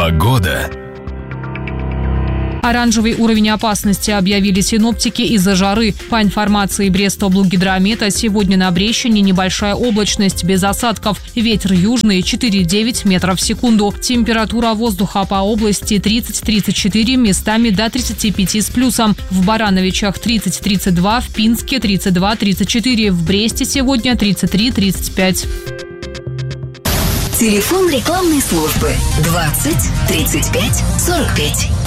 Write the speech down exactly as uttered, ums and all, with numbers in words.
Погода. Оранжевый уровень опасности объявили синоптики из-за жары. По информации Брестоблгидромета, сегодня на Брещине небольшая облачность без осадков. Ветер южный четыре-девять метров в секунду. Температура воздуха по области тридцать-тридцать четыре, местами до тридцати пяти с плюсом. В Барановичах тридцать-тридцать два, в Пинске тридцать два-тридцать четыре, в Бресте сегодня тридцать три-тридцать пять. Телефон рекламной службы двадцать тридцать пять сорок пять.